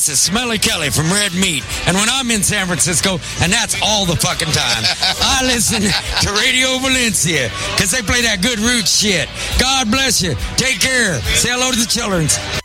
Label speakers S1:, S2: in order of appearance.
S1: This is Smelly Kelly from Red Meat. And when I'm in San Francisco, and that's all the fucking time, I listen to Radio Valencia because they play that good roots shit. God bless you. Take care. Say hello to the children.